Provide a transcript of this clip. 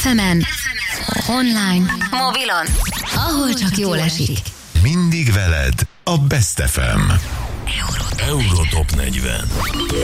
FM-en, online, mobilon, ahol csak jól esik. Mindig veled a Best FM. Eurotop 40.